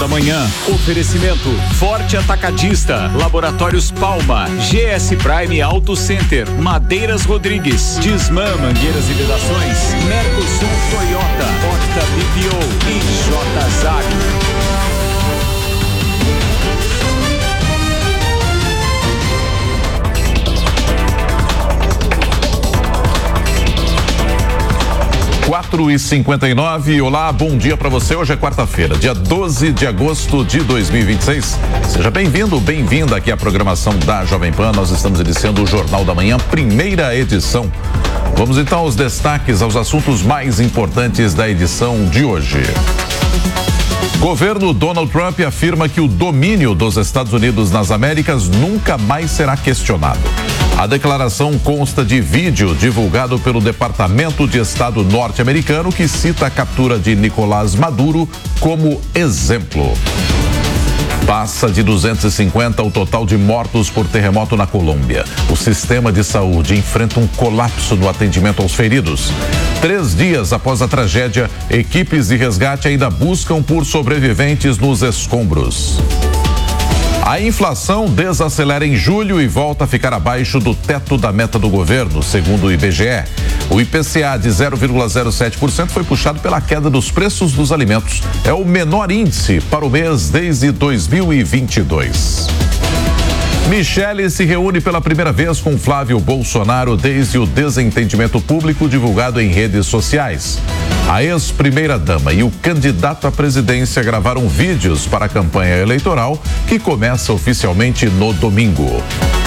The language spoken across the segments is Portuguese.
da Manhã. Oferecimento Forte Atacadista, Laboratórios Palma, GS Prime Auto Center, Madeiras Rodrigues, Disman Mangueiras e Vedações, Mercosul Toyota, Octa BPO e JZAG. Quatro e 59. Olá, bom dia para você. Hoje é quarta-feira, dia 12 de agosto de 2026. Seja bem-vindo, bem-vinda aqui à programação da Jovem Pan. Nós estamos iniciando o Jornal da Manhã, primeira edição. Vamos então aos destaques, aos assuntos mais importantes da edição de hoje. Governo Donald Trump afirma que o domínio dos Estados Unidos nas Américas nunca mais será questionado. A declaração consta de vídeo divulgado pelo Departamento de Estado norte-americano que cita a captura de Nicolás Maduro como exemplo. Passa de 250 o total de mortos por terremoto na Colômbia. O sistema de saúde enfrenta um colapso no atendimento aos feridos. 3 dias após a tragédia, equipes de resgate ainda buscam por sobreviventes nos escombros. A inflação desacelera em julho e volta a ficar abaixo do teto da meta do governo, segundo o IBGE. O IPCA de 0,07% foi puxado pela queda dos preços dos alimentos. É o menor índice para o mês desde 2022. Michele se reúne pela primeira vez com Flávio Bolsonaro desde o desentendimento público divulgado em redes sociais. A ex-primeira-dama e o candidato à presidência gravaram vídeos para a campanha eleitoral que começa oficialmente no domingo.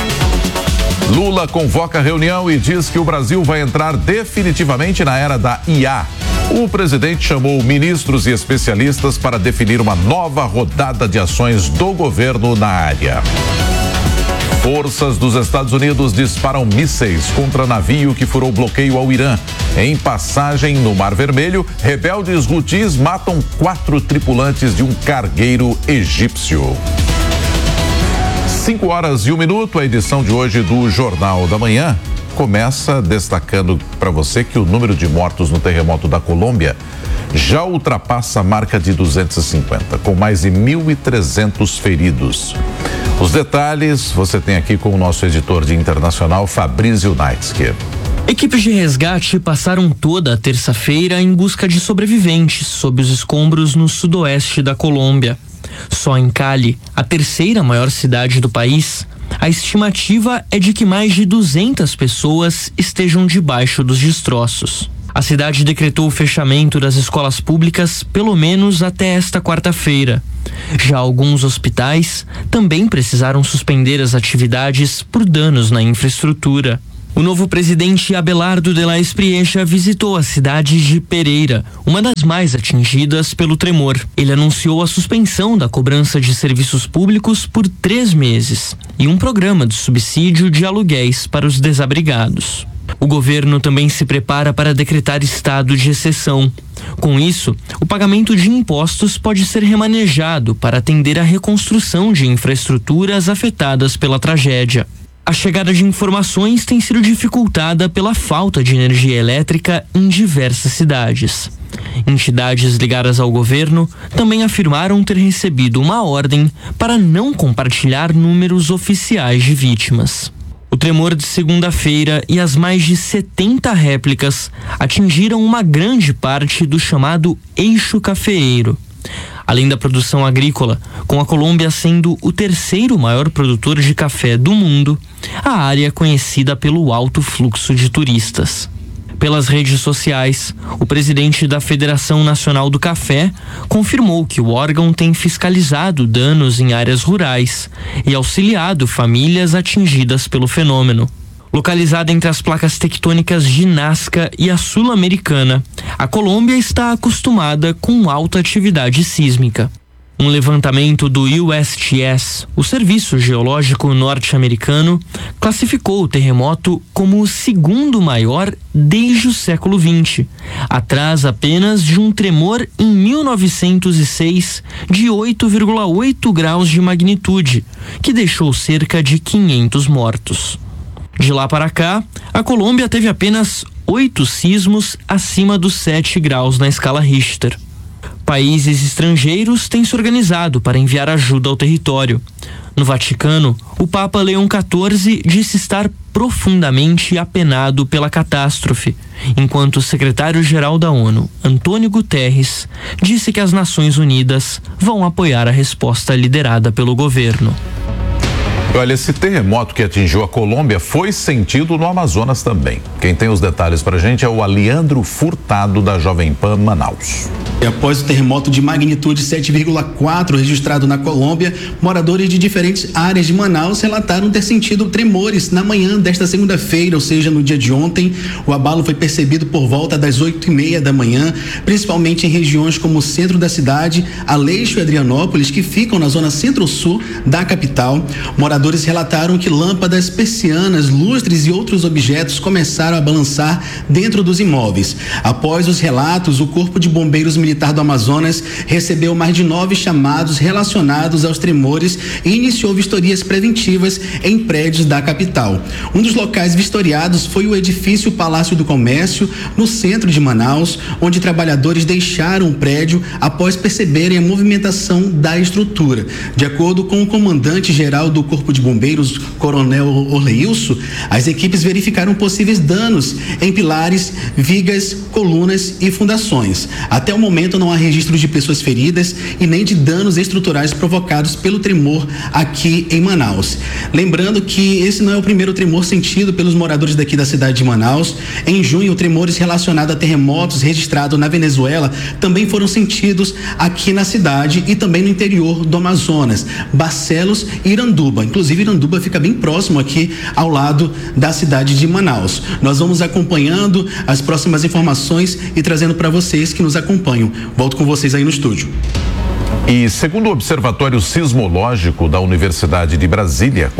Lula convoca a reunião e diz que o Brasil vai entrar definitivamente na era da IA. O presidente chamou ministros e especialistas para definir uma nova rodada de ações do governo na área. Forças dos Estados Unidos disparam mísseis contra navio que furou bloqueio ao Irã. Em passagem no Mar Vermelho, rebeldes hutis matam 4 tripulantes de um cargueiro egípcio. 5h01. A edição de hoje do Jornal da Manhã começa destacando para você que o número de mortos no terremoto da Colômbia já ultrapassa a marca de 250, com mais de 1.300 feridos. Os detalhes você tem aqui com o nosso editor de internacional, Fabrício Naitsky. Equipes de resgate passaram toda a terça-feira em busca de sobreviventes sob os escombros no sudoeste da Colômbia. Só em Cali, a terceira maior cidade do país, a estimativa é de que mais de 200 pessoas estejam debaixo dos destroços. A cidade decretou o fechamento das escolas públicas pelo menos até esta quarta-feira. Já alguns hospitais também precisaram suspender as atividades por danos na infraestrutura. O novo presidente Abelardo de la Espriella visitou a cidade de Pereira, uma das mais atingidas pelo tremor. Ele anunciou a suspensão da cobrança de serviços públicos por 3 meses e um programa de subsídio de aluguéis para os desabrigados. O governo também se prepara para decretar estado de exceção. Com isso, o pagamento de impostos pode ser remanejado para atender à reconstrução de infraestruturas afetadas pela tragédia. A chegada de informações tem sido dificultada pela falta de energia elétrica em diversas cidades. Entidades ligadas ao governo também afirmaram ter recebido uma ordem para não compartilhar números oficiais de vítimas. O tremor de segunda-feira e as mais de 70 réplicas atingiram uma grande parte do chamado eixo cafeeiro. Além da produção agrícola, com a Colômbia sendo o terceiro maior produtor de café do mundo, a área é conhecida pelo alto fluxo de turistas. Pelas redes sociais, o presidente da Federação Nacional do Café confirmou que o órgão tem fiscalizado danos em áreas rurais e auxiliado famílias atingidas pelo fenômeno. Localizada entre as placas tectônicas de Nazca e a Sul-Americana, a Colômbia está acostumada com alta atividade sísmica. Um levantamento do USGS, o Serviço Geológico Norte-Americano, classificou o terremoto como o segundo maior desde o século XX, atrás apenas de um tremor em 1906 de 8,8 graus de magnitude, que deixou cerca de 500 mortos. De lá para cá, a Colômbia teve apenas 8 sismos acima dos 7 graus na escala Richter. Países estrangeiros têm se organizado para enviar ajuda ao território. No Vaticano, o Papa Leão XIV disse estar profundamente apenado pela catástrofe, enquanto o secretário-geral da ONU, Antônio Guterres, disse que as Nações Unidas vão apoiar a resposta liderada pelo governo. Olha, esse terremoto que atingiu a Colômbia foi sentido no Amazonas também. Quem tem os detalhes pra gente é o Aliandro Furtado, da Jovem Pan Manaus. E após o terremoto de magnitude 7,4 registrado na Colômbia, moradores de diferentes áreas de Manaus relataram ter sentido tremores na manhã desta segunda-feira, ou seja, no dia de ontem. O abalo foi percebido por volta das 8:30 da manhã, principalmente em regiões como o centro da cidade, Aleixo e Adrianópolis, que ficam na zona centro-sul da capital. Moradores relataram que lâmpadas, persianas, lustres e outros objetos começaram a balançar dentro dos imóveis. Após os relatos, o Corpo de Bombeiros Militar do Amazonas recebeu mais de 9 chamados relacionados aos tremores e iniciou vistorias preventivas em prédios da capital. Um dos locais vistoriados foi o edifício Palácio do Comércio, no centro de Manaus, onde trabalhadores deixaram o prédio após perceberem a movimentação da estrutura. De acordo com o comandante-geral do Corpo de Bombeiros, Coronel Orleilson, as equipes verificaram possíveis danos em pilares, vigas, colunas e fundações. Até o momento não há registros de pessoas feridas e nem de danos estruturais provocados pelo tremor aqui em Manaus. Lembrando que esse não é o primeiro tremor sentido pelos moradores daqui da cidade de Manaus. Em junho, tremores relacionados a terremotos registrados na Venezuela também foram sentidos aqui na cidade e também no interior do Amazonas, Barcelos e Iranduba. Inclusive, Iranduba fica bem próximo aqui ao lado da cidade de Manaus. Nós vamos acompanhando as próximas informações e trazendo para vocês que nos acompanham. Volto com vocês aí no estúdio. E segundo o Observatório Sismológico da Universidade de Brasília,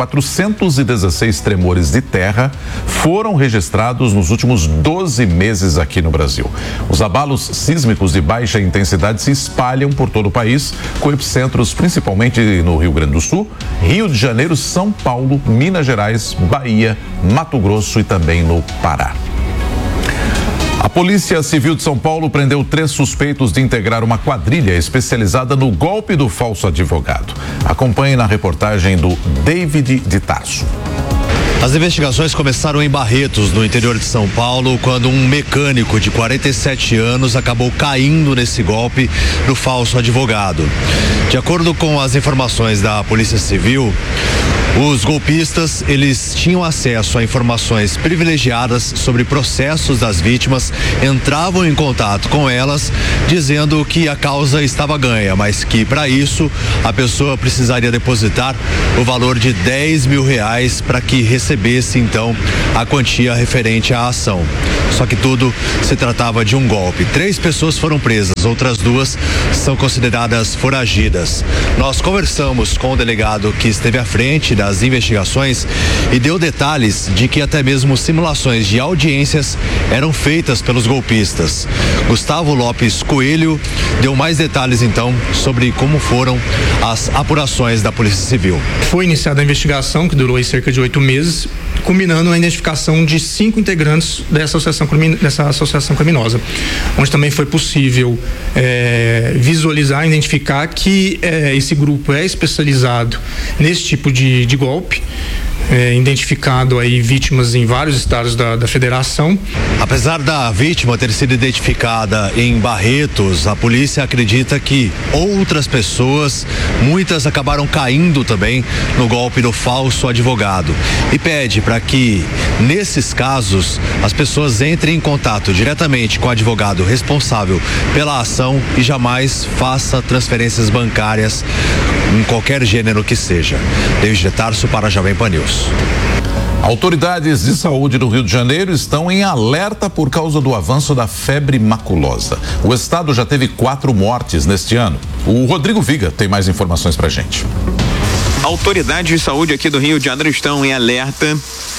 416 tremores de terra foram registrados nos últimos 12 meses aqui no Brasil. Os abalos sísmicos de baixa intensidade se espalham por todo o país, com epicentros principalmente no Rio Grande do Sul, Rio de Janeiro, São Paulo, Minas Gerais, Bahia, Mato Grosso e também no Pará. A Polícia Civil de São Paulo prendeu 3 suspeitos de integrar uma quadrilha especializada no golpe do falso advogado. Acompanhe na reportagem do David de Tarso. As investigações começaram em Barretos, no interior de São Paulo, quando um mecânico de 47 anos acabou caindo nesse golpe do falso advogado. De acordo com as informações da Polícia Civil, os golpistas, eles tinham acesso a informações privilegiadas sobre processos das vítimas, entravam em contato com elas, dizendo que a causa estava ganha, mas que para isso a pessoa precisaria depositar o valor de R$10 mil para que recebesse então a quantia referente à ação. Só que tudo se tratava de um golpe. 3 pessoas foram presas, outras 2 são consideradas foragidas. Nós conversamos com o delegado que esteve à frente das investigações e deu detalhes de que até mesmo simulações de audiências eram feitas pelos golpistas. Gustavo Lopes Coelho deu mais detalhes então sobre como foram as apurações da Polícia Civil. Foi iniciada a investigação, que durou aí cerca de 8 meses, culminando na identificação de 5 integrantes dessa associação criminosa, onde também foi possível visualizar, identificar que esse grupo é especializado nesse tipo de golpe, identificado aí vítimas em vários estados da federação. Apesar da vítima ter sido identificada em Barretos, a polícia acredita que outras pessoas, muitas acabaram caindo também no golpe do falso advogado e pede para que nesses casos as pessoas entrem em contato diretamente com o advogado responsável pela ação e jamais faça transferências bancárias em qualquer gênero que seja. David de Tarso para a Jovem Pan News. Autoridades de saúde do Rio de Janeiro estão em alerta por causa do avanço da febre maculosa. O estado já teve 4 mortes neste ano. O Rodrigo Viga tem mais informações pra gente. Autoridades de saúde aqui do Rio de Janeiro estão em alerta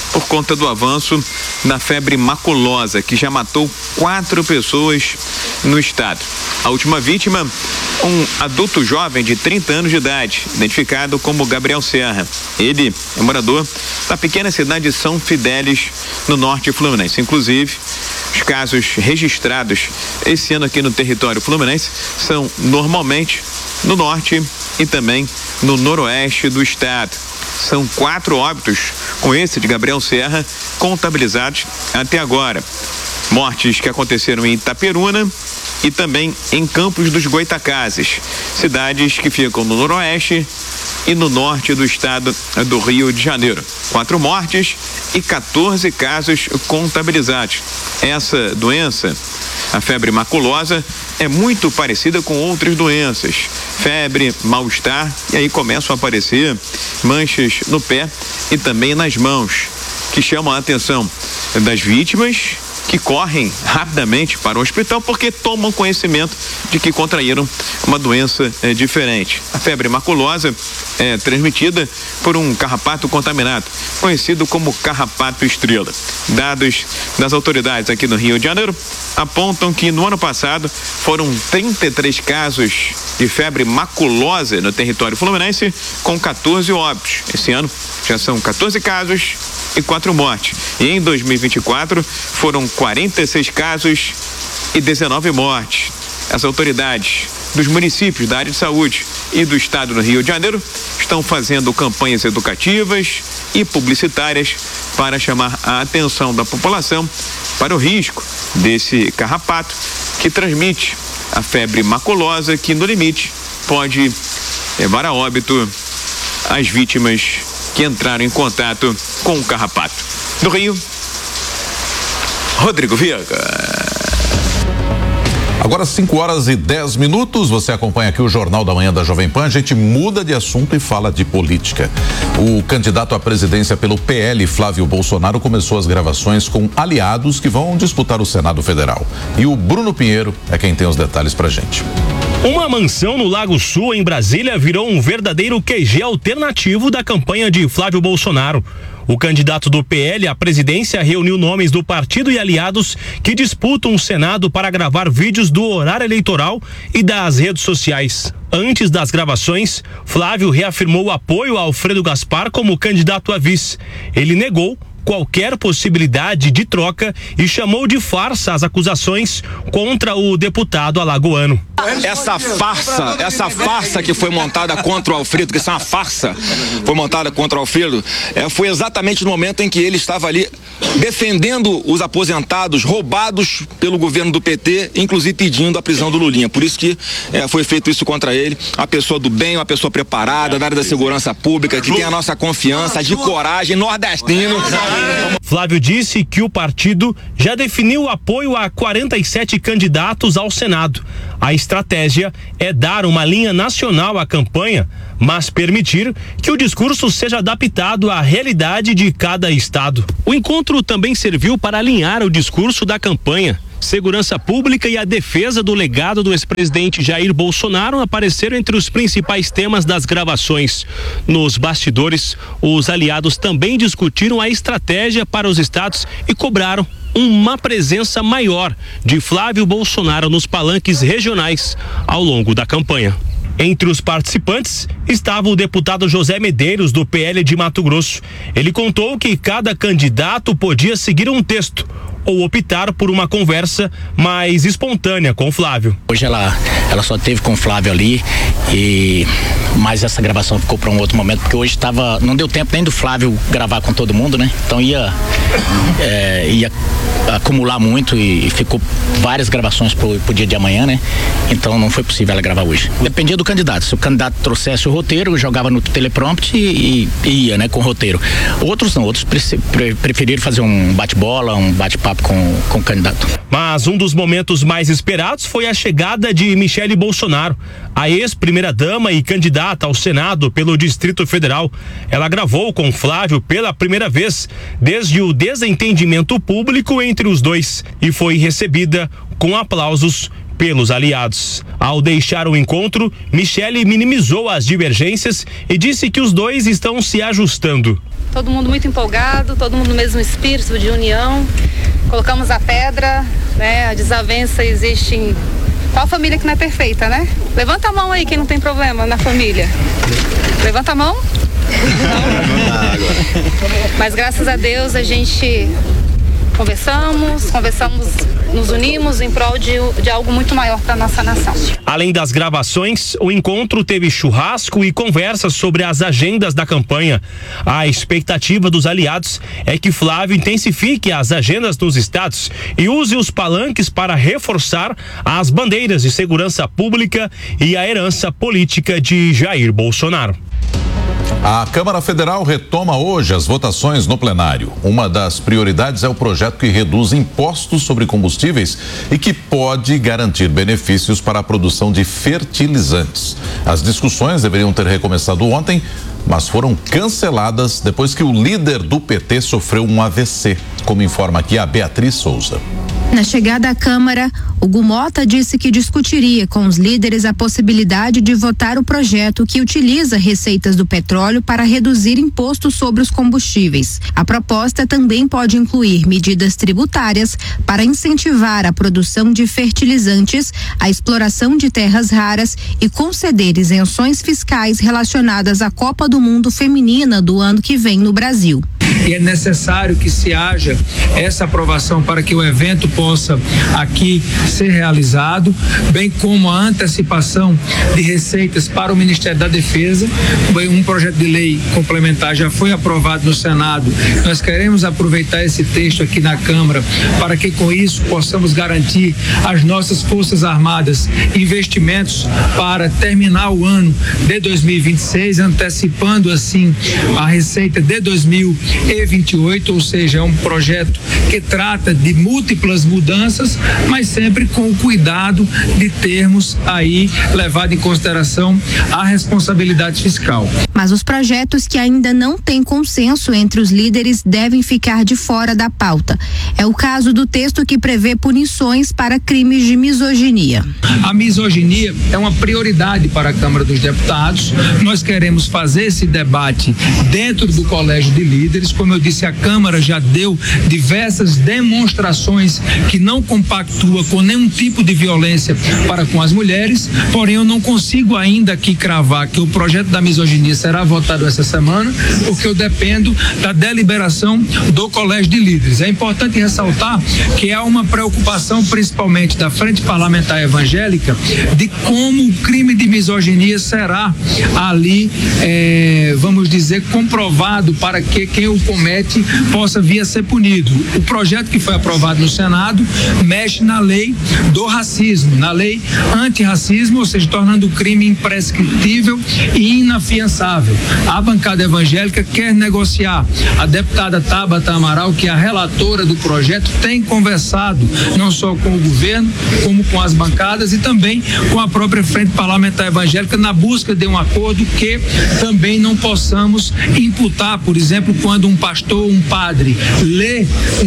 por conta do avanço da febre maculosa, que já matou 4 pessoas no estado. A última vítima, um adulto jovem de 30 anos de idade, identificado como Gabriel Serra. Ele é morador da pequena cidade de São Fidélis, no norte fluminense. Inclusive, os casos registrados esse ano aqui no território fluminense são normalmente no norte e também no noroeste do estado. São 4 óbitos com esse de Gabriel Serra contabilizados até agora. Mortes que aconteceram em Itaperuna e também em Campos dos Goitacazes, cidades que ficam no noroeste e no norte do estado do Rio de Janeiro. 4 mortes e 14 casos contabilizados. Essa doença, a febre maculosa, é muito parecida com outras doenças. Febre, mal-estar, e aí começam a aparecer manchas no pé e também nas mãos, que chamam a atenção das vítimas, que correm rapidamente para o hospital porque tomam conhecimento de que contraíram uma doença diferente. A febre maculosa é transmitida por um carrapato contaminado, conhecido como carrapato estrela. Dados das autoridades aqui no Rio de Janeiro apontam que no ano passado foram 33 casos de febre maculosa no território fluminense, com 14 óbitos. Esse ano já são 14 casos e 4 mortes. E em 2024 foram 46 casos e 19 mortes. As autoridades dos municípios da área de saúde e do estado do Rio de Janeiro estão fazendo campanhas educativas e publicitárias para chamar a atenção da população para o risco desse carrapato que transmite a febre maculosa, que no limite pode levar a óbito as vítimas que entraram em contato com o carrapato. Do Rio, Rodrigo Viega. Agora 5h10, você acompanha aqui o Jornal da Manhã da Jovem Pan. A gente muda de assunto e fala de política. O candidato à presidência pelo PL, Flávio Bolsonaro, começou as gravações com aliados que vão disputar o Senado Federal. E o Bruno Pinheiro é quem tem os detalhes pra gente. Uma mansão no Lago Sul, em Brasília, virou um verdadeiro QG alternativo da campanha de Flávio Bolsonaro. O candidato do PL à presidência reuniu nomes do partido e aliados que disputam o Senado para gravar vídeos do horário eleitoral e das redes sociais. Antes das gravações, Flávio reafirmou o apoio a Alfredo Gaspar como candidato a vice. Ele negou qualquer possibilidade de troca e chamou de farsa as acusações contra o deputado alagoano. Essa farsa que foi montada contra o Alfredo, que isso é uma farsa, foi montada contra o Alfredo, foi exatamente no momento em que ele estava ali defendendo os aposentados roubados pelo governo do PT, inclusive pedindo a prisão do Lulinha. Por isso que foi feito isso contra ele. Uma pessoa do bem, uma pessoa preparada, da área da segurança pública, que tem a nossa confiança, de coragem, nordestino. Flávio disse que o partido já definiu apoio a 47 candidatos ao Senado. A estratégia é dar uma linha nacional à campanha, mas permitir que o discurso seja adaptado à realidade de cada estado. O encontro também serviu para alinhar o discurso da campanha. Segurança pública e a defesa do legado do ex-presidente Jair Bolsonaro apareceram entre os principais temas das gravações. Nos bastidores, os aliados também discutiram a estratégia para os estados e cobraram uma presença maior de Flávio Bolsonaro nos palanques regionais ao longo da campanha. Entre os participantes estava o deputado José Medeiros, do PL de Mato Grosso. Ele contou que cada candidato podia seguir um texto ou optar por uma conversa mais espontânea com o Flávio. Hoje ela só teve com o Flávio ali, mas essa gravação ficou para um outro momento, porque hoje não deu tempo nem do Flávio gravar com todo mundo, né? Então ia acumular muito e ficou várias gravações pro dia de amanhã, né? Então não foi possível ela gravar hoje. Dependia do candidato. Se o candidato trouxesse o roteiro, jogava no teleprompter e ia, né, com o roteiro. Outros não, outros preferiram fazer um bate-bola, um bate-papo com o candidato. Mas um dos momentos mais esperados foi a chegada de Michele Bolsonaro, a ex-primeira-dama e candidata ao Senado pelo Distrito Federal. Ela gravou com Flávio pela primeira vez desde o desentendimento público entre os dois e foi recebida com aplausos pelos aliados. Ao deixar o encontro, Michele minimizou as divergências e disse que os dois estão se ajustando. Todo mundo muito empolgado, todo mundo no mesmo espírito de união. Colocamos a pedra, né? A desavença existe em qual família que não é perfeita, né? Levanta a mão aí quem não tem problema na família. Levanta a mão. Mas graças a Deus a gente conversamos, nos unimos em prol de algo muito maior para a nossa nação. Além das gravações, o encontro teve churrasco e conversas sobre as agendas da campanha. A expectativa dos aliados é que Flávio intensifique as agendas nos estados e use os palanques para reforçar as bandeiras de segurança pública e a herança política de Jair Bolsonaro. A Câmara Federal retoma hoje as votações no plenário. Uma das prioridades é o projeto que reduz impostos sobre combustíveis e que pode garantir benefícios para a produção de fertilizantes. As discussões deveriam ter recomeçado ontem, mas foram canceladas depois que o líder do PT sofreu um AVC, como informa aqui a Beatriz Souza. Na chegada à Câmara, Hugo Mota disse que discutiria com os líderes a possibilidade de votar o projeto que utiliza receitas do petróleo para reduzir impostos sobre os combustíveis. A proposta também pode incluir medidas tributárias para incentivar a produção de fertilizantes, a exploração de terras raras e conceder isenções fiscais relacionadas à Copa do Mundo Feminina do ano que vem no Brasil. E é necessário que se haja essa aprovação para que o evento possa aqui ser realizado, bem como a antecipação de receitas para o Ministério da Defesa. Um projeto de lei complementar já foi aprovado no Senado. Nós queremos aproveitar esse texto aqui na Câmara para que com isso possamos garantir às nossas Forças Armadas investimentos para terminar o ano de 2026, antecipando assim a receita de 2028, ou seja, é um projeto que trata de múltiplas mudanças, mas sempre com o cuidado de termos aí levado em consideração a responsabilidade fiscal. Mas os projetos que ainda não têm consenso entre os líderes devem ficar de fora da pauta. É o caso do texto que prevê punições para crimes de misoginia. A misoginia é uma prioridade para a Câmara dos Deputados. Nós queremos fazer esse debate dentro do Colégio de Líderes. Como eu disse, a Câmara já deu diversas demonstrações que não compactua com nenhum tipo de violência para com as mulheres, porém eu não consigo ainda aqui cravar que o projeto da misoginia será votado essa semana, porque eu dependo da deliberação do Colégio de Líderes. É importante ressaltar que há uma preocupação principalmente da Frente Parlamentar Evangélica de como o crime de misoginia será ali, vamos dizer, comprovado para que quem o comete possa vir a ser punido. O projeto que foi aprovado no Senado mexe na lei do racismo, na lei antirracismo, ou seja, tornando o crime imprescritível e inafiançável. A bancada evangélica quer negociar. A deputada Tabata Amaral, que é a relatora do projeto, tem conversado não só com o governo, como com as bancadas e também com a própria Frente Parlamentar Evangélica na busca de um acordo que também não possamos imputar, por exemplo, quando um pastor, um padre lê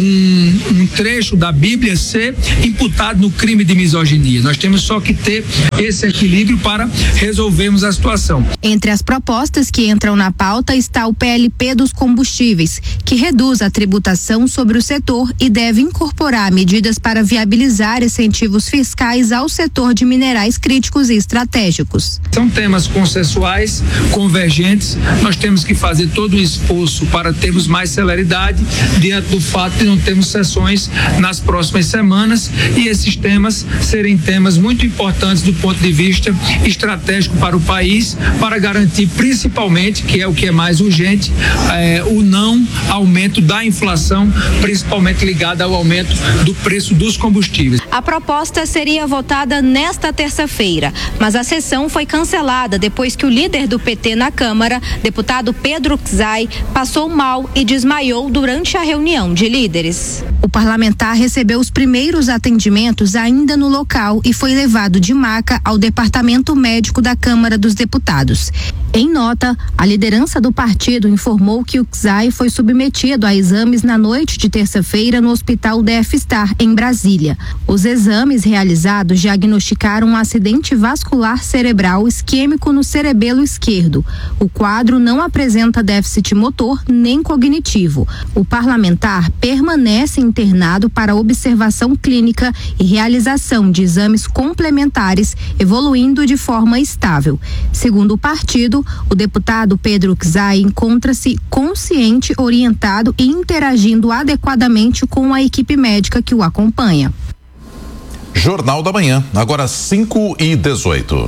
um trecho da Bíblia ser imputado no crime de misoginia. Nós temos só que ter esse equilíbrio para resolvermos a situação. Entre as propostas que entram na pauta está o PLP dos combustíveis, que reduz a tributação sobre o setor e deve incorporar medidas para viabilizar incentivos fiscais ao setor de minerais críticos e estratégicos. São temas consensuais, convergentes. Nós temos que fazer todo um esforço para termos mais celeridade diante do fato de não termos sessões nas próximas semanas e esses temas serem temas muito importantes do ponto de vista estratégico para o país, para garantir principalmente, que é o que é mais urgente, o não aumento da inflação, principalmente ligada ao aumento do preço dos combustíveis. A proposta seria votada nesta terça-feira, mas a sessão foi cancelada depois que o líder do PT na Câmara, deputado Pedro Czai, passou mal e desmaiou durante a reunião de líderes. O parlamentar recebeu os primeiros atendimentos ainda no local e foi levado de maca ao departamento médico da Câmara dos Deputados. Em nota, nota, a liderança do partido informou que o Czai foi submetido a exames na noite de terça-feira no Hospital DF-Star, em Brasília. Os exames realizados diagnosticaram um acidente vascular cerebral isquêmico no cerebelo esquerdo. O quadro não apresenta déficit motor nem cognitivo. O parlamentar permanece internado para observação clínica e realização de exames complementares, evoluindo de forma estável. Segundo o partido, o deputado Pedro Czai encontra-se consciente, orientado e interagindo adequadamente com a equipe médica que o acompanha. Jornal da Manhã, agora 5h18.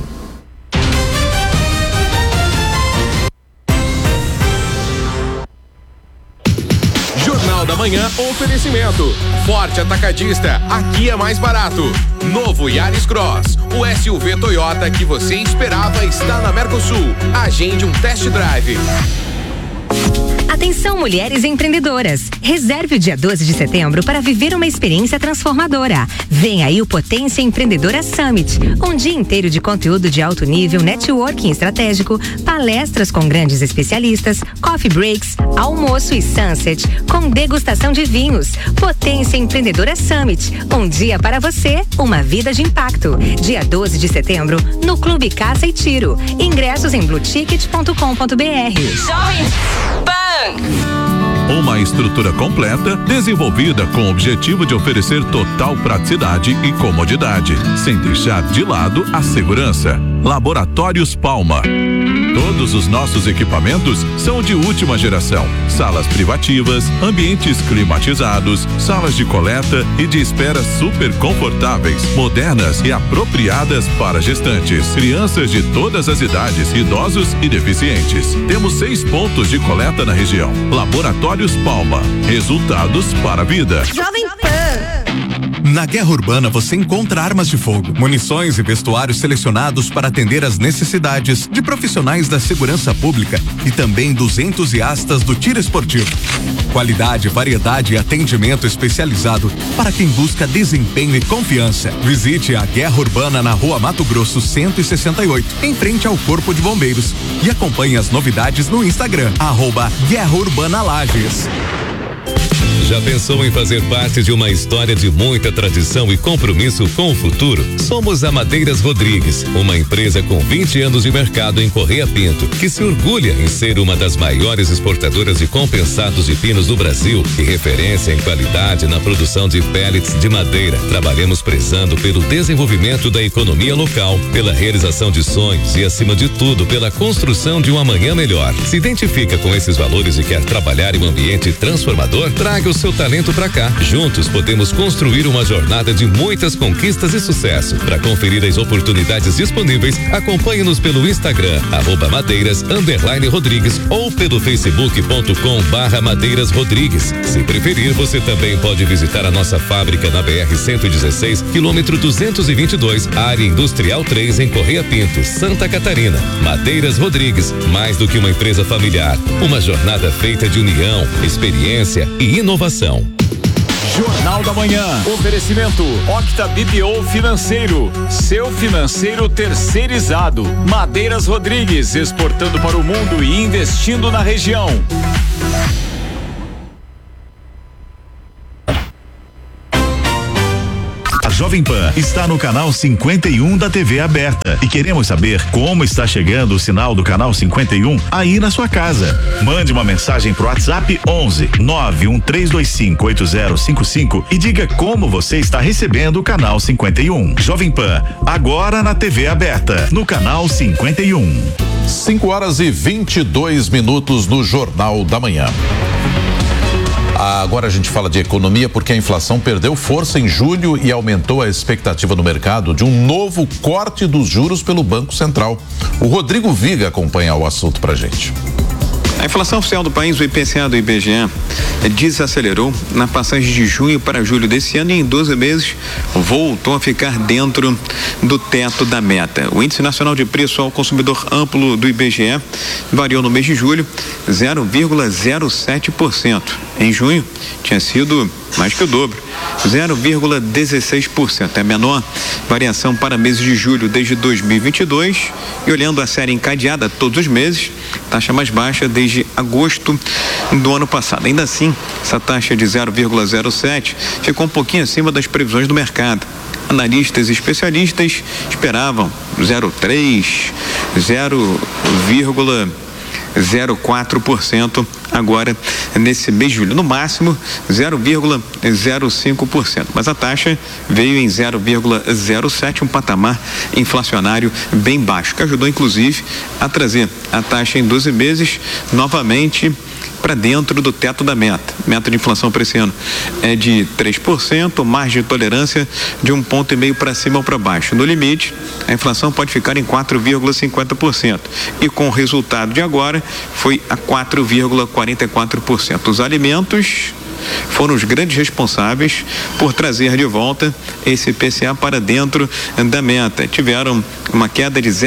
Jornal da Manhã, oferecimento. Forte Atacadista, aqui é mais barato. Novo Yaris Cross, o SUV Toyota que você esperava está na Mercosul. Agende um test drive. Atenção, mulheres empreendedoras. Reserve o dia 12 de setembro para viver uma experiência transformadora. Vem aí o Potência Empreendedora Summit. Um dia inteiro de conteúdo de alto nível, networking estratégico, palestras com grandes especialistas, coffee breaks, almoço e sunset, com degustação de vinhos. Potência Empreendedora Summit. Um dia para você, uma vida de impacto. Dia 12 de setembro, no Clube Caça e Tiro. Ingressos em blueticket.com.br. Jovem Pan. Uma estrutura completa, desenvolvida com o objetivo de oferecer total praticidade e comodidade, sem deixar de lado a segurança. Laboratórios Palma. Todos os nossos equipamentos são de última geração. Salas privativas, ambientes climatizados, salas de coleta e de espera super confortáveis, modernas e apropriadas para gestantes, crianças de todas as idades, idosos e deficientes. Temos 6 pontos de coleta na região. Laboratórios Palma. Resultados para a vida. Jovem Pan. Na Guerra Urbana você encontra armas de fogo, munições e vestuários selecionados para atender às necessidades de profissionais da segurança pública e também dos entusiastas do tiro esportivo. Qualidade, variedade e atendimento especializado para quem busca desempenho e confiança. Visite a Guerra Urbana na Rua Mato Grosso 168, em frente ao Corpo de Bombeiros, e acompanhe as novidades no Instagram, @Guerra Urbana Lages. Já pensou em fazer parte de uma história de muita tradição e compromisso com o futuro? Somos a Madeiras Rodrigues, uma empresa com 20 anos de mercado em Correia Pinto, que se orgulha em ser uma das maiores exportadoras de compensados de pinos do Brasil e referência em qualidade na produção de pellets de madeira. Trabalhamos prezando pelo desenvolvimento da economia local, pela realização de sonhos e, acima de tudo, pela construção de um amanhã melhor. Se identifica com esses valores e quer trabalhar em um ambiente transformador? Traga o seu talento pra cá. Juntos podemos construir uma jornada de muitas conquistas e sucesso. Para conferir as oportunidades disponíveis, acompanhe-nos pelo Instagram, @madeiras_rodrigues ou pelo facebook.com/Madeiras Rodrigues. Se preferir, você também pode visitar a nossa fábrica na BR-116, quilômetro 222, área industrial 3, em Correia Pinto, Santa Catarina. Madeiras Rodrigues, mais do que uma empresa familiar, uma jornada feita de união, experiência e inovação. Jornal da Manhã. Oferecimento Octa BPO Financeiro. Seu financeiro terceirizado. Madeiras Rodrigues, exportando para o mundo e investindo na região. A Jovem Pan está no canal 51 da TV aberta e queremos saber como está chegando o sinal do canal 51 aí na sua casa. Mande uma mensagem pro WhatsApp 11 913258055 e diga como você está recebendo o canal 51. Jovem Pan, agora na TV aberta, no canal 51. 5h22 no Jornal da Manhã. Agora a gente fala de economia porque a inflação perdeu força em julho e aumentou a expectativa no mercado de um novo corte dos juros pelo Banco Central. O Rodrigo Viga acompanha o assunto pra gente. A inflação oficial do país, o IPCA do IBGE, desacelerou na passagem de junho para julho desse ano e em 12 meses voltou a ficar dentro do teto da meta. O Índice Nacional de Preço ao Consumidor Amplo do IBGE variou no mês de julho 0,07%. Em junho, tinha sido mais que o dobro, 0,16%. É a menor variação para meses de julho desde 2022 e olhando a série encadeada todos os meses, taxa mais baixa desde agosto do ano passado. Ainda assim, essa taxa de 0,07 ficou um pouquinho acima das previsões do mercado. Analistas e especialistas esperavam 0,3%, 0,04% agora nesse mês de julho, no máximo 0,05%, mas a taxa veio em 0,07%, um patamar inflacionário bem baixo, que ajudou inclusive a trazer a taxa em 12 meses novamente para dentro do teto da meta. Meta de inflação para esse ano é de 3%, margem de tolerância de 1,5 ponto para cima ou para baixo. No limite, a inflação pode ficar em 4,50% e com o resultado de agora foi a 4,44%. Os alimentos foram os grandes responsáveis por trazer de volta esse IPCA para dentro da meta. Tiveram uma queda de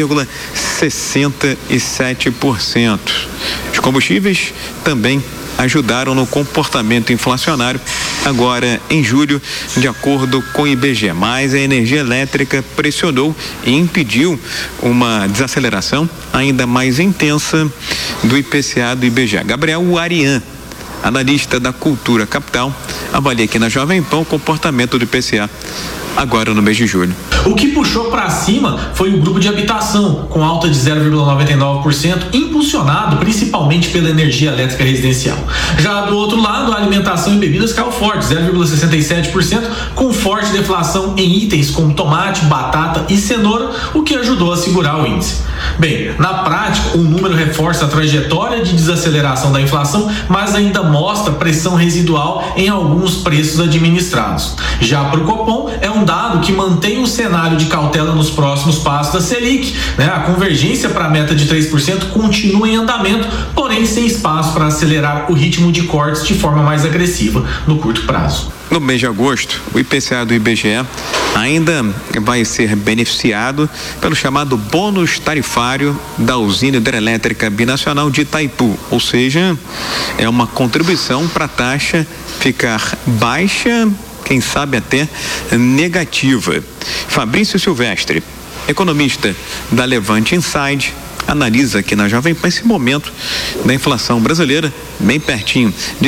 0,67%. Os combustíveis também ajudaram no comportamento inflacionário agora em julho, de acordo com o IBGE, mas a energia elétrica pressionou e impediu uma desaceleração ainda mais intensa do IPCA do IBGE. Gabriel Arian, analista da Cultura Capital, avalia aqui na Jovem Pan o comportamento do IPCA agora no mês de julho. O que puxou para cima foi o grupo de habitação, com alta de 0,99%, impulsionado principalmente pela energia elétrica residencial. Já do outro lado, a alimentação e bebidas caiu forte, 0,67%, com forte deflação em itens como tomate, batata e cenoura, o que ajudou a segurar o índice. Bem, na prática, o número reforça a trajetória de desaceleração da inflação, mas ainda mostra pressão residual em alguns preços administrados. Já para o Copom, é um dado que mantém o cenário de cautela nos próximos passos da Selic, né? A convergência para a meta de 3% continua em andamento, porém sem espaço para acelerar o ritmo de cortes de forma mais agressiva no curto prazo. No mês de agosto, o IPCA do IBGE ainda vai ser beneficiado pelo chamado bônus tarifário da usina hidrelétrica binacional de Itaipu, ou seja, é uma contribuição para a taxa ficar baixa, quem sabe até negativa. Fabrício Silvestre, economista da Levante Inside, analisa aqui na Jovem Pan esse momento da inflação brasileira bem pertinho de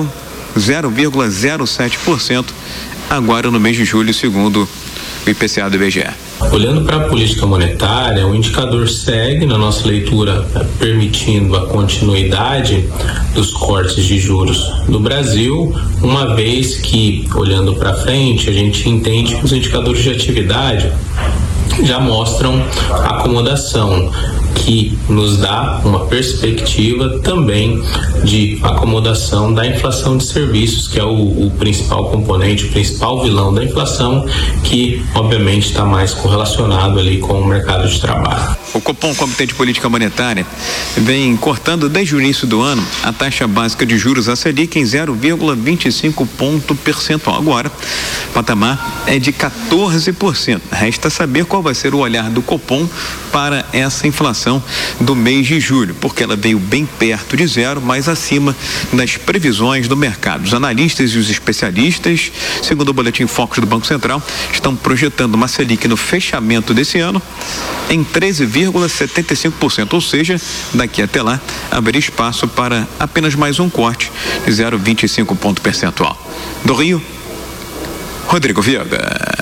0,07% agora no mês de julho, segundo o IPCA do IBGE. Olhando para a política monetária, o indicador segue, na nossa leitura, permitindo a continuidade dos cortes de juros no Brasil, uma vez que, olhando para frente, a gente entende que os indicadores de atividade já mostram acomodação, que nos dá uma perspectiva também de acomodação da inflação de serviços, que é o principal componente, o principal vilão da inflação, que obviamente está mais correlacionado ali com o mercado de trabalho. O Copom, Comitê de Política Monetária, vem cortando desde o início do ano a taxa básica de juros, a Selic, em 0,25 ponto percentual. Agora, o patamar é de 14%. Resta saber qual vai ser o olhar do Copom para essa inflação do mês de julho, porque ela veio bem perto de zero, mas acima das previsões do mercado. Os analistas e os especialistas, segundo o Boletim Focus do Banco Central, estão projetando uma Selic no fechamento desse ano em 13,75%, ou seja, daqui até lá haveria espaço para apenas mais um corte de 0,25 ponto percentual. Do Rio, Rodrigo Viega.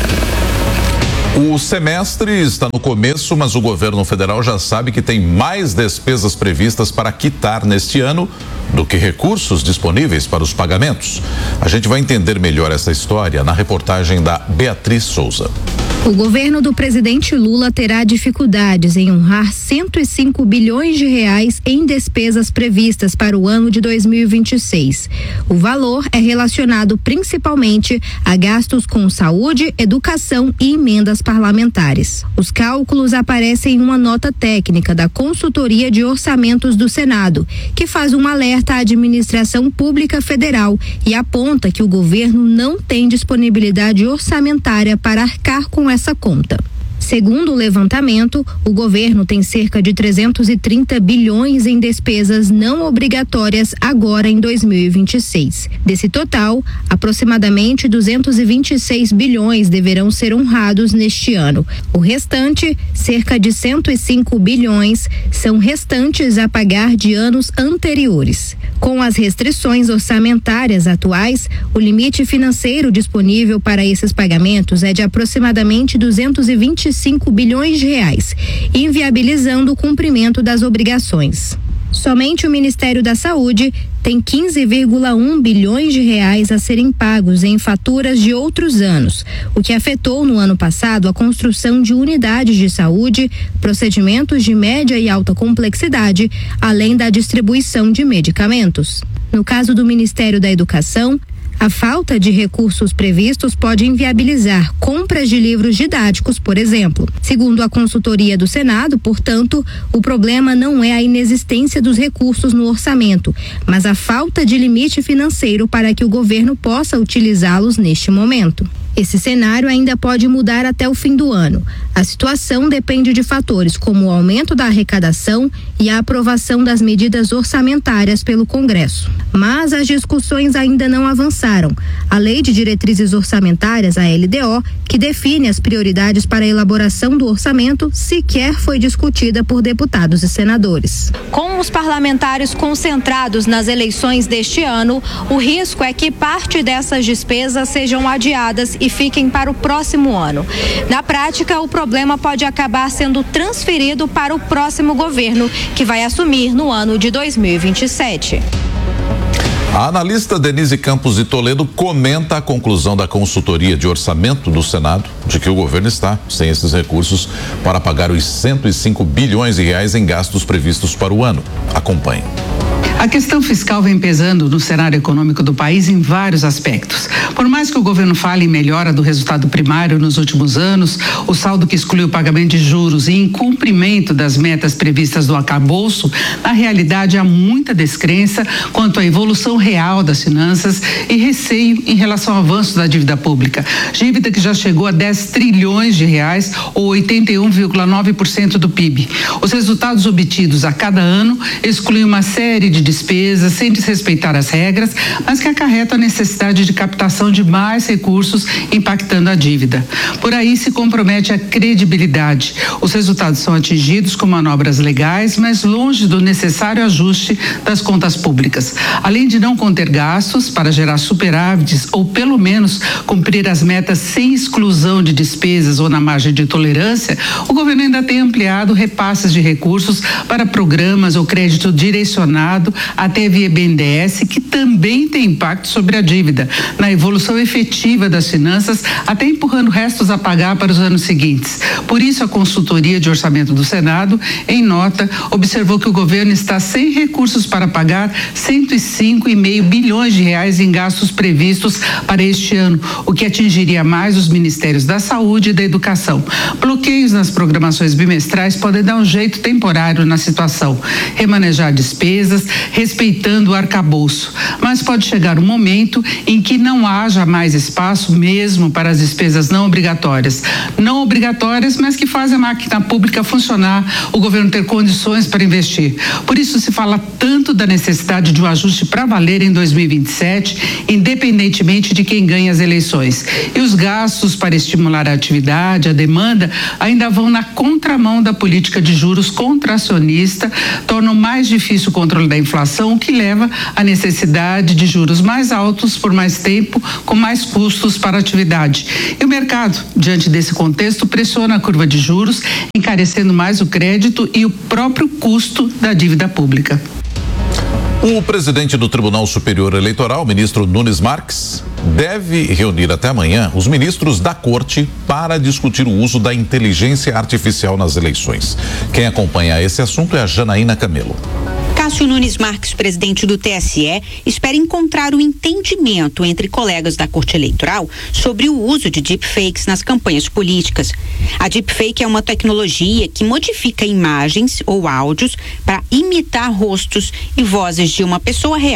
O semestre está no começo, mas o governo federal já sabe que tem mais despesas previstas para quitar neste ano do que recursos disponíveis para os pagamentos. A gente vai entender melhor essa história na reportagem da Beatriz Souza. O governo do presidente Lula terá dificuldades em honrar 105 bilhões de reais em despesas previstas para o ano de 2026. O valor é relacionado principalmente a gastos com saúde, educação e emendas parlamentares. Os cálculos aparecem em uma nota técnica da Consultoria de Orçamentos do Senado, que faz um alerta à administração pública federal e aponta que o governo não tem disponibilidade orçamentária para arcar com essa conta. Segundo o levantamento, o governo tem cerca de 330 bilhões em despesas não obrigatórias agora em 2026. Desse total, aproximadamente 226 bilhões deverão ser honrados neste ano. O restante, cerca de 105 bilhões, são restantes a pagar de anos anteriores. Com as restrições orçamentárias atuais, o limite financeiro disponível para esses pagamentos é de aproximadamente 225 bilhões de reais, inviabilizando o cumprimento das obrigações. Somente o Ministério da Saúde tem 15,1 bilhões de reais a serem pagos em faturas de outros anos, o que afetou no ano passado a construção de unidades de saúde, procedimentos de média e alta complexidade, além da distribuição de medicamentos. No caso do Ministério da Educação, a falta de recursos previstos pode inviabilizar compras de livros didáticos, por exemplo. Segundo a consultoria do Senado, portanto, o problema não é a inexistência dos recursos no orçamento, mas a falta de limite financeiro para que o governo possa utilizá-los neste momento. Esse cenário ainda pode mudar até o fim do ano. A situação depende de fatores como o aumento da arrecadação e a aprovação das medidas orçamentárias pelo Congresso. Mas as discussões ainda não avançaram. A Lei de Diretrizes Orçamentárias, a LDO, que define as prioridades para a elaboração do orçamento, sequer foi discutida por deputados e senadores. Com os parlamentares concentrados nas eleições deste ano, o risco é que parte dessas despesas sejam adiadas e fiquem para o próximo ano. Na prática, o problema pode acabar sendo transferido para o próximo governo, que vai assumir no ano de 2027. A analista Denise Campos de Toledo comenta a conclusão da consultoria de orçamento do Senado de que o governo está sem esses recursos para pagar os 105 bilhões de reais em gastos previstos para o ano. Acompanhe. A questão fiscal vem pesando no cenário econômico do país em vários aspectos. Por mais que o governo fale em melhora do resultado primário nos últimos anos, o saldo que exclui o pagamento de juros e incumprimento das metas previstas no arcabouço, na realidade há muita descrença quanto à evolução real das finanças e receio em relação ao avanço da dívida pública. Dívida que já chegou a 10 trilhões de reais ou 81,9% do PIB. Os resultados obtidos a cada ano excluem uma série de despesas sem desrespeitar as regras, mas que acarretam a necessidade de captação de mais recursos, impactando a dívida. Por aí se compromete a credibilidade. Os resultados são atingidos com manobras legais, mas longe do necessário ajuste das contas públicas. Além de não conter gastos para gerar superávites ou pelo menos cumprir as metas sem exclusão de despesas ou na margem de tolerância, o governo ainda tem ampliado repasses de recursos para programas ou crédito direcionado até via BNDES, que também tem impacto sobre a dívida, na evolução efetiva das finanças, até empurrando restos a pagar para os anos seguintes. Por isso, a consultoria de orçamento do Senado, em nota, observou que o governo está sem recursos para pagar 105,5 bilhões de reais em gastos previstos para este ano, o que atingiria mais os ministérios da Saúde e da Educação. Bloqueios nas programações bimestrais podem dar um jeito temporário na situação, remanejar despesas, respeitando o arcabouço, mas pode chegar um momento em que não haja mais espaço mesmo para as despesas não obrigatórias, mas que fazem a máquina pública funcionar, o governo ter condições para investir. Por isso se fala tanto da necessidade de um ajuste para valer em 2027, independentemente de quem ganha as eleições. E os gastos para estimular a atividade, a demanda, ainda vão na contramão da política de juros contracionista, tornam mais difícil o controle da inflação, o que leva à necessidade de juros mais altos por mais tempo, com mais custos para a atividade. E o mercado, diante desse contexto, pressiona a curva de juros, encarecendo mais o crédito e o próprio custo da dívida pública. O presidente do Tribunal Superior Eleitoral, ministro Nunes Marques, deve reunir até amanhã os ministros da Corte para discutir o uso da inteligência artificial nas eleições. Quem acompanha esse assunto é a Janaína Camelo. Cássio Nunes Marques, presidente do TSE, espera encontrar um entendimento entre colegas da Corte Eleitoral sobre o uso de deepfakes nas campanhas políticas. A deepfake é uma tecnologia que modifica imagens ou áudios para imitar rostos e vozes de uma pessoa real.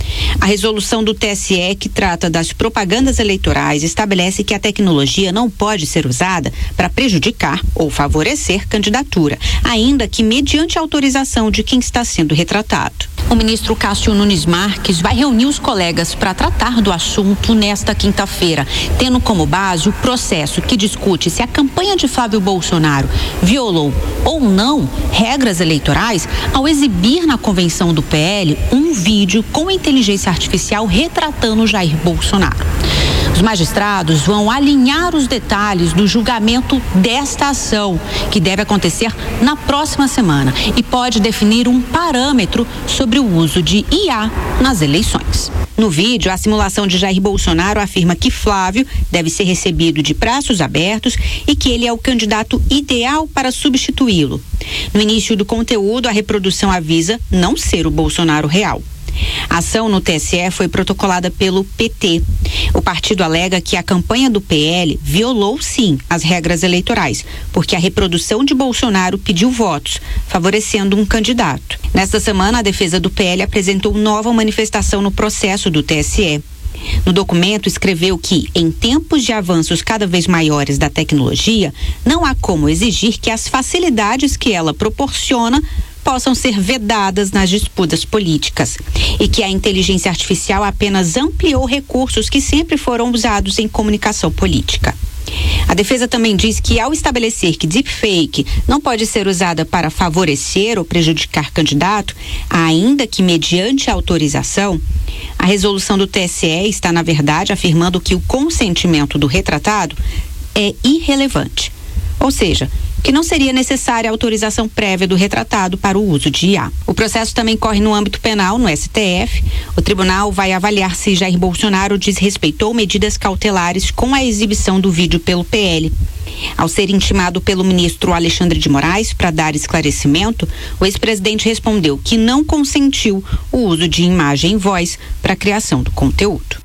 A resolução do TSE, que trata das propagandas eleitorais, estabelece que a tecnologia não pode ser usada para prejudicar ou favorecer candidatura, ainda que mediante autorização de quem está sendo retratado. O ministro Cássio Nunes Marques vai reunir os colegas para tratar do assunto nesta quinta-feira, tendo como base o processo que discute se a campanha de Flávio Bolsonaro violou ou não regras eleitorais ao exibir na convenção do PL um vídeo com inteligência artificial retratando Jair Bolsonaro. Os magistrados vão alinhar os detalhes do julgamento desta ação, que deve acontecer na próxima semana, e pode definir um parâmetro sobre o uso de IA nas eleições. No vídeo, a simulação de Jair Bolsonaro afirma que Flávio deve ser recebido de braços abertos e que ele é o candidato ideal para substituí-lo. No início do conteúdo, a reprodução avisa não ser o Bolsonaro real. A ação no TSE foi protocolada pelo PT. O partido alega que a campanha do PL violou, sim, as regras eleitorais, porque a reprodução de Bolsonaro pediu votos, favorecendo um candidato. Nesta semana, a defesa do PL apresentou nova manifestação no processo do TSE. No documento, escreveu que, em tempos de avanços cada vez maiores da tecnologia, não há como exigir que as facilidades que ela proporciona possam ser vedadas nas disputas políticas e que a inteligência artificial apenas ampliou recursos que sempre foram usados em comunicação política. A defesa também diz que, ao estabelecer que deepfake não pode ser usada para favorecer ou prejudicar candidato, ainda que mediante autorização, a resolução do TSE está, na verdade, afirmando que o consentimento do retratado é irrelevante. Ou seja, que não seria necessária a autorização prévia do retratado para o uso de IA. O processo também corre no âmbito penal, no STF. O tribunal vai avaliar se Jair Bolsonaro desrespeitou medidas cautelares com a exibição do vídeo pelo PL. Ao ser intimado pelo ministro Alexandre de Moraes para dar esclarecimento, o ex-presidente respondeu que não consentiu o uso de imagem e voz para a criação do conteúdo.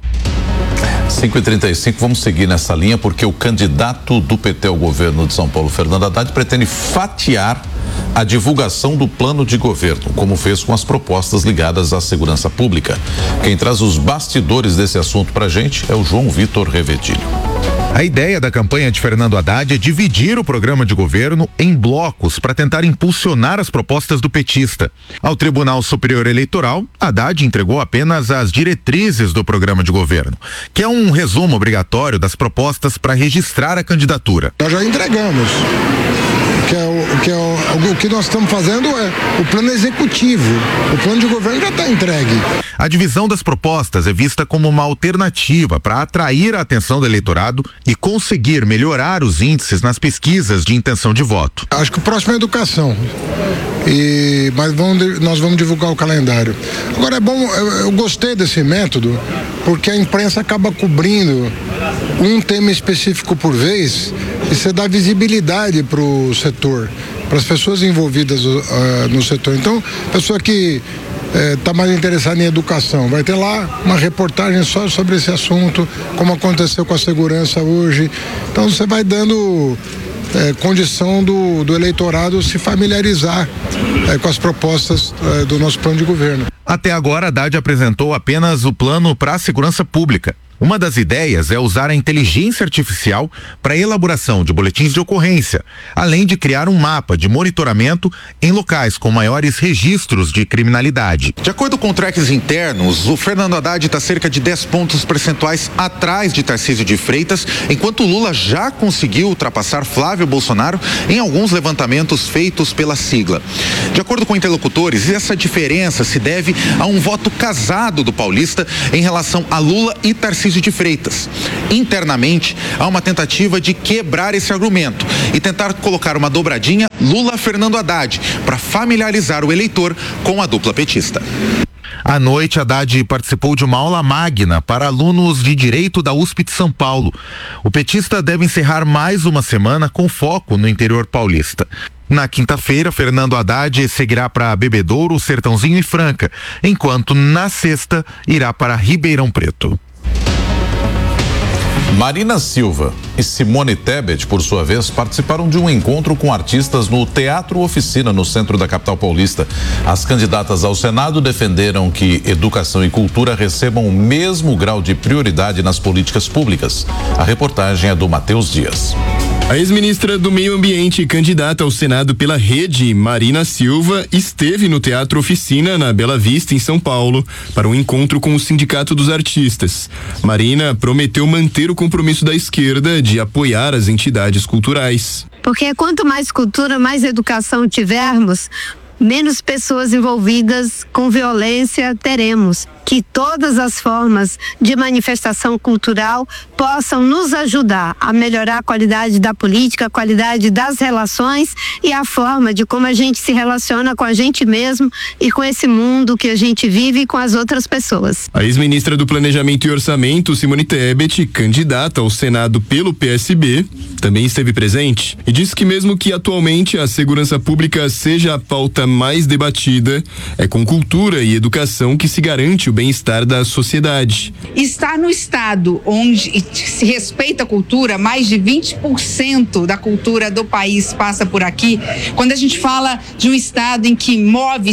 5h35, vamos seguir nessa linha porque o candidato do PT ao governo de São Paulo, Fernando Haddad, pretende fatiar a divulgação do plano de governo, como fez com as propostas ligadas à segurança pública. Quem traz os bastidores desse assunto pra gente é o João Vitor Revedilho. A ideia da campanha de Fernando Haddad é dividir o programa de governo em blocos para tentar impulsionar as propostas do petista. Ao Tribunal Superior Eleitoral, Haddad entregou apenas as diretrizes do programa de governo, que é um resumo obrigatório das propostas para registrar a candidatura. Nós já entregamos. O que nós estamos fazendo é o plano executivo. O plano de governo já está entregue. A divisão das propostas é vista como uma alternativa para atrair a atenção do eleitorado e conseguir melhorar os índices nas pesquisas de intenção de voto. Acho que o próximo é educação. Mas nós vamos divulgar o calendário. Agora é bom, eu gostei desse método, porque a imprensa acaba cobrindo um tema específico por vez e você dá visibilidade para o setor, para as pessoas envolvidas no setor. Então, pessoa que está mais interessada em educação, vai ter lá uma reportagem só sobre esse assunto, como aconteceu com a segurança hoje. Então você vai dando condição do eleitorado se familiarizar com as propostas do nosso plano de governo. Até agora, Haddad apresentou apenas o plano para a segurança pública. Uma das ideias é usar a inteligência artificial para a elaboração de boletins de ocorrência, além de criar um mapa de monitoramento em locais com maiores registros de criminalidade. De acordo com trackers internos, o Fernando Haddad está cerca de 10 pontos percentuais atrás de Tarcísio de Freitas, enquanto Lula já conseguiu ultrapassar Flávio Bolsonaro em alguns levantamentos feitos pela sigla. De acordo com interlocutores, essa diferença se deve a um voto casado do paulista em relação a Lula e Tarcísio de Freitas. Internamente, há uma tentativa de quebrar esse argumento e tentar colocar uma dobradinha Lula-Fernando Haddad para familiarizar o eleitor com a dupla petista. À noite, Haddad participou de uma aula magna para alunos de Direito da USP de São Paulo. O petista deve encerrar mais uma semana com foco no interior paulista. Na quinta-feira, Fernando Haddad seguirá para Bebedouro, Sertãozinho e Franca, enquanto na sexta irá para Ribeirão Preto. Marina Silva e Simone Tebet, por sua vez, participaram de um encontro com artistas no Teatro Oficina, no centro da capital paulista. As candidatas ao Senado defenderam que educação e cultura recebam o mesmo grau de prioridade nas políticas públicas. A reportagem é do Matheus Dias. A ex-ministra do Meio Ambiente e candidata ao Senado pela Rede, Marina Silva, esteve no Teatro Oficina, na Bela Vista, em São Paulo, para um encontro com o Sindicato dos Artistas. Marina prometeu manter o compromisso da esquerda de apoiar as entidades culturais. Porque quanto mais cultura, mais educação tivermos, menos pessoas envolvidas com violência teremos. Que todas as formas de manifestação cultural possam nos ajudar a melhorar a qualidade da política, a qualidade das relações e a forma de como a gente se relaciona com a gente mesmo e com esse mundo que a gente vive e com as outras pessoas. A ex-ministra do Planejamento e Orçamento, Simone Tebet, candidata ao Senado pelo PSB, também esteve presente e disse que mesmo que atualmente a segurança pública seja a pauta mais debatida, é com cultura e educação que se garante o bem-estar da sociedade. Estar no estado onde se respeita a cultura, mais de 20% da cultura do país passa por aqui. Quando a gente fala de um estado em que move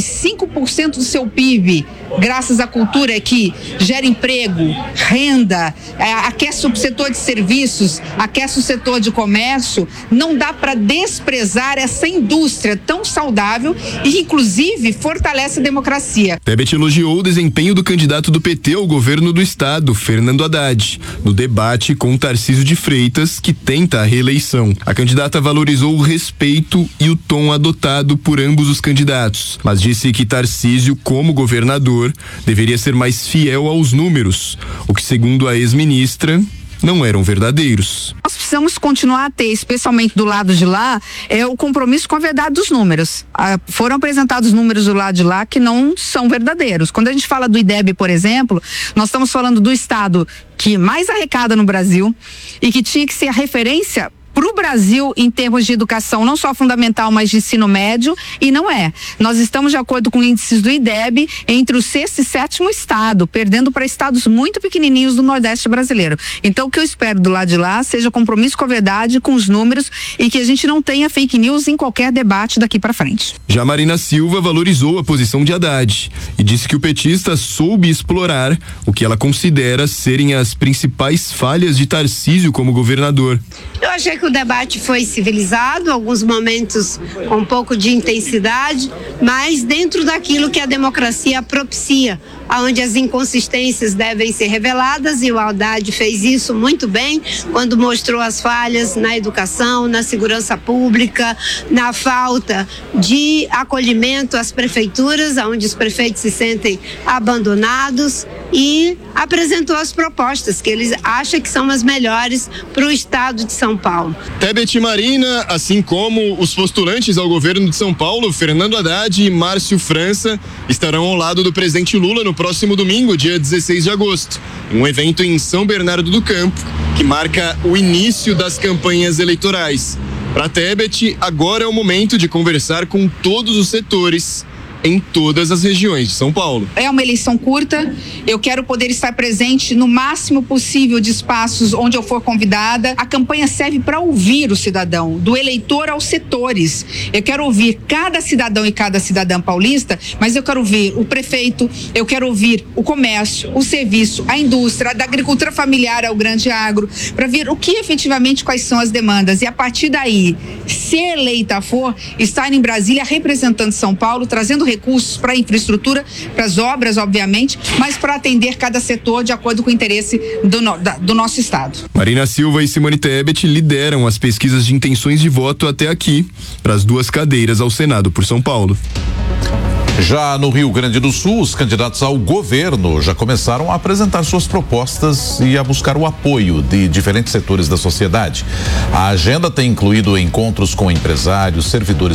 5% do seu PIB, graças à cultura que gera emprego, renda, aquece o setor de serviços, aquece o setor de comércio, não dá para desprezar essa indústria tão saudável e, inclusive, fortalece a democracia. Tebet elogiou o desempenho do candidato do PT ao governo do estado, Fernando Haddad, no debate com Tarcísio de Freitas, que tenta a reeleição. A candidata valorizou o respeito e o tom adotado por ambos os candidatos, mas disse que Tarcísio, como governador, deveria ser mais fiel aos números, o que, segundo a ex-ministra, não eram verdadeiros. Nós precisamos continuar a ter, especialmente do lado de lá, o compromisso com a verdade dos números. Foram apresentados números do lado de lá que não são verdadeiros. Quando a gente fala do IDEB, por exemplo, nós estamos falando do estado que mais arrecada no Brasil e que tinha que ser a referência para o Brasil em termos de educação, não só fundamental, mas de ensino médio, e não é. Nós estamos de acordo com índices do IDEB entre o 6º e 7º estado, perdendo para estados muito pequenininhos do Nordeste brasileiro. Então, o que eu espero do lado de lá seja compromisso com a verdade, com os números, e que a gente não tenha fake news em qualquer debate daqui para frente. Já Marina Silva valorizou a posição de Haddad e disse que o petista soube explorar o que ela considera serem as principais falhas de Tarcísio como governador. Eu achei que o debate foi civilizado, alguns momentos com um pouco de intensidade, mas dentro daquilo que a democracia propicia, onde as inconsistências devem ser reveladas, e o Haddad fez isso muito bem quando mostrou as falhas na educação, na segurança pública, na falta de acolhimento às prefeituras, onde os prefeitos se sentem abandonados, e apresentou as propostas que eles acham que são as melhores para o estado de São Paulo. Tebet e Marina, assim como os postulantes ao governo de São Paulo, Fernando Haddad e Márcio França, estarão ao lado do presidente Lula no próximo domingo, dia 16 de agosto, um evento em São Bernardo do Campo, que marca o início das campanhas eleitorais. Para Tebet, agora é o momento de conversar com todos os setores em todas as regiões de São Paulo. É uma eleição curta, eu quero poder estar presente no máximo possível de espaços onde eu for convidada. A campanha serve para ouvir o cidadão, do eleitor aos setores. Eu quero ouvir cada cidadão e cada cidadã paulista, mas eu quero ouvir o prefeito, eu quero ouvir o comércio, o serviço, a indústria, da agricultura familiar ao grande agro, para ver o que efetivamente, quais são as demandas, e a partir daí, se eleita for, estar em Brasília representando São Paulo, trazendo recursos para a infraestrutura, para as obras, obviamente, mas para atender cada setor de acordo com o interesse do nosso estado. Marina Silva e Simone Tebet lideram as pesquisas de intenções de voto até aqui, para as duas cadeiras ao Senado por São Paulo. Já no Rio Grande do Sul, os candidatos ao governo já começaram a apresentar suas propostas e a buscar o apoio de diferentes setores da sociedade. A agenda tem incluído encontros com empresários, servidores